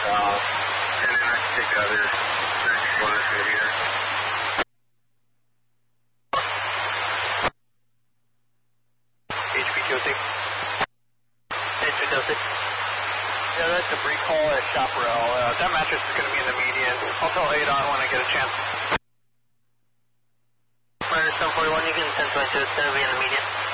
and then I can take the other 34 here. HPQC. HPQC. Yeah, that's a recall at Chaparral. That mattress is going to be in the median. I'll tell ADOT when I get a chance. Minor 741, you can 1022, it's going to be in the median.